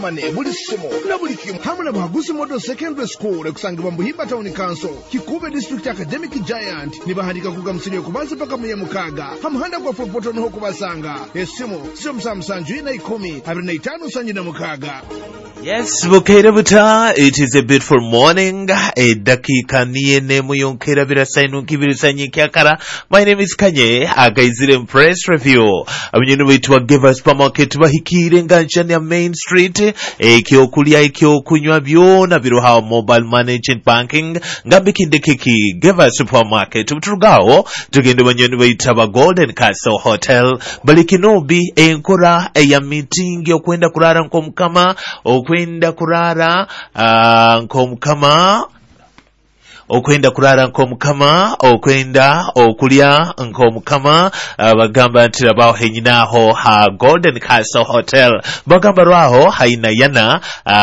Mane Bulisimo, Nabulikim, Hamana Bagusimoto Secondary School, Exangwa Muhimba Town Council, Kikube District Academic Giant, Nibahadika Kugamsini Kubanza Pakamuya Mukaga, Hamhanda kwa Fopoto no Kubasanga, Esimo, Sam Sanjuina Ikumi, Abinaitano Sanjina Mukaga. Yes, Bukera Buta, it is a beautiful morning. Dakika niene muyonkera birasainu kibirisanyi kyakara. My name is Kanye, Agaizire Press Review. Abanyenu wetu wa Geva Supermarket bahikire nganjani ya Main Street. Ekiokulia ekiokunywa byona biruha mobile management banking. Ngambikinde kiki Geva Supermarket. Uturugao, tugende banyenu wetu wa Golden Castle Hotel. Balikinobi enkura ya meeting yokwenda kurara nkomkama. Okwenda kurara nkomkama okwenda okulya nkomkama bagamba nti abaho henyinaho ha Golden Castle Hotel bagamba rwaho haina yana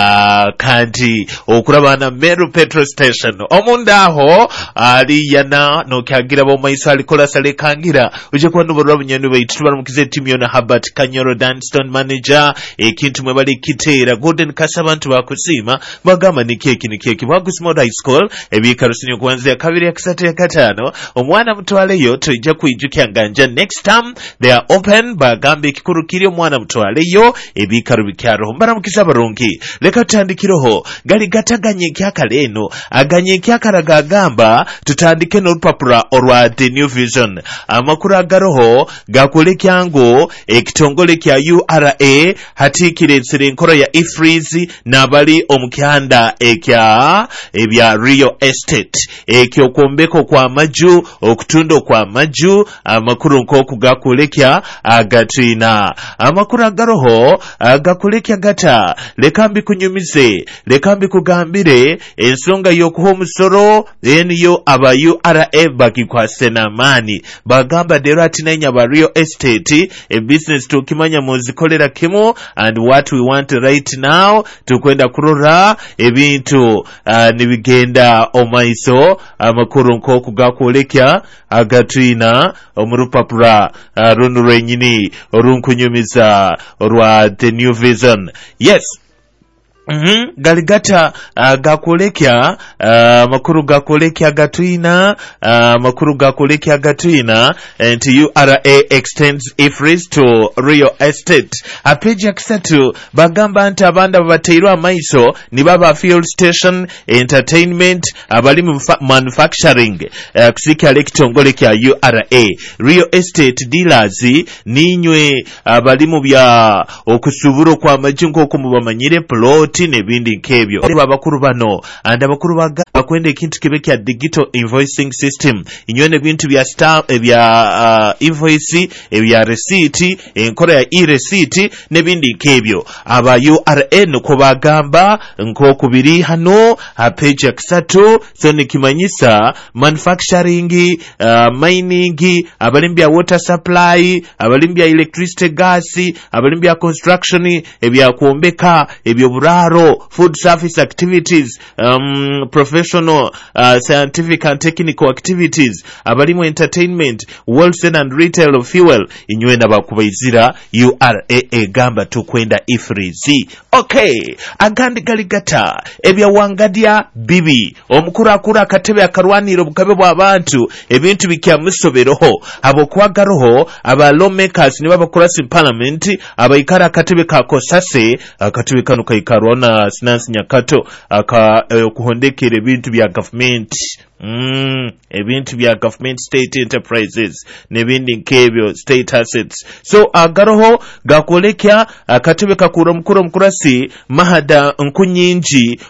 kandi okurabana Meru Petrol Station omundaho ali yana no kyagira bo maiso alikola sale kangira uje kwa nubo rwabanyanu baitu baramukize timu yona Herbert Kanyoro Danston manager ekintu mwe bali kitera Golden Castle abantu bakusima bagamba ni keki bagusimo high school ebika sinyo kuanzia kabiri ya kisatu ya katano omwana mtwaleyo tujja kuijukia nganja next time they are open bagambe kikurukiri omwana mtwaleyo ebikaru bikyaro mbara mukisa barungi leka tutandikiroho gali gataganye kyakaleno aganye kyakaraga agamba tutandike n'olupapura olwa The New Vision amakuru agaroho gakolekyango ekitongole kya URA hatikire ensere nkoro ya ifrizi nabali omukyanda ebya Rio Estate ekyo kombeko kwa maju okutundo kwa maju amakuru nkoku gakulekya agatina amakuru agaroho agakulekya gata lekambi kunyumize lekambi kugambire ensonga yokuho musoro eniyo aba URA bakikwase na mani bagamba dero atinanya ba Rio Estate a business tukimanya muzikolera kimo and what we want right now tukwenda kurora ebintu nibigenda omaiso amakuru nkoku gakolekya agatina omurupapura runu renyini orunkunyumiza orwa The New Vision. Yes. Galigata gakolekya makuru gakolekya gatwina makuru gakolekya gatwina and URA extends ifris to Rio Estate apeja kisatu bagamba nti abanda bateirwa maiso ni baba fuel station entertainment abali manufacturing kusika lekitongole kya URA Rio Estate dealers ninywe abali mu bya okusuburo kwa majingo okumubamanyire plot nebindi nkebyo abakuru bano and abakuru bakwenda ekintu kibe kya digital invoicing system inywene bintu bya star bya invoice bya receipt enkora ya e-receipt nebindi nkebyo aba URA nuko bagamba nkokubiri hano page ya kisatu so nikimanyisa manufacturing mining abalimbya water supply abalimbya electricity gas abalimbya construction ebya kuombeka ebyo buraro food service activities professional scientific and technical activities abalimu entertainment wholesale and retail of fuel inywena bakubaizira URA gamba tukwenda ifrizi okay agandi galigata ebya wangadia bibi omukuru akura akatebe akarwaniro bukabe bw'abantu ebintu bikya musoberoho abo kwagaroho aba lawmakers ni babakora in parliament abayikara akatebe kakosase akatebe kanu kaikarona sinansi nyakato kuhondekere ebintu bya government ebintu bya government state enterprises nebindi nkebyo state assets so agaroho gakolekya akatebe kakura mukuru mukurasi mahada nkunyinji